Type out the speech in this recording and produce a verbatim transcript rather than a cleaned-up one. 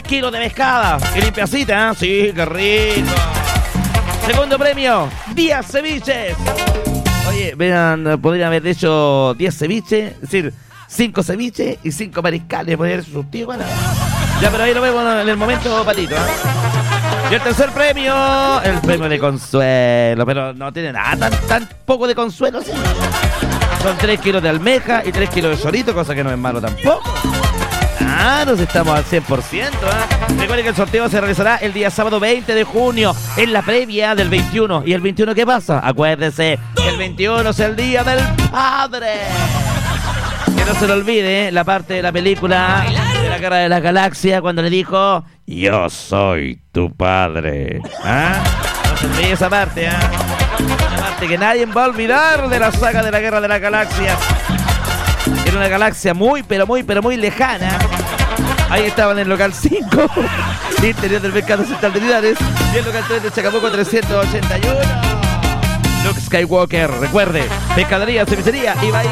kilos de pescada. Y limpiacita, ¿eh? Sí, qué rico. Segundo premio, diez ceviches. Oye, vean, podrían haber hecho diez ceviches, es decir, cinco ceviches y cinco mariscales. Podrían haber hecho sus tíos, bueno. Ya, pero ahí lo vemos en el momento, Patito, ¿eh? Y el tercer premio, el premio de consuelo. Pero no tiene nada, tan, tan poco de consuelo, ¿sí? Son tres kilos de almeja y tres kilos de chorito, cosa que no es malo tampoco. Ah, nos estamos al cien por ciento, ¿eh? Recuerden que el sorteo se realizará el día sábado veinte de junio, en la previa del veintiuno. ¿Y el veintiuno qué pasa? Acuérdense, el veintiuno es el Día del Padre. Que no se le olvide, ¿eh? La parte de la película de la Guerra de la Galaxia, cuando le dijo: yo soy tu padre. ¿Ah? No se olvide esa parte, ¿eh? Una parte que nadie va a olvidar de la saga de la Guerra de la Galaxia. Era una galaxia muy, pero muy, pero muy lejana. Ahí estaban en el local cinco, interior del mercado central de unidades, y el local tres de Chacabuco trescientos ochenta y uno. Luke Skywalker, recuerde, pescadería, cervecería y bahía.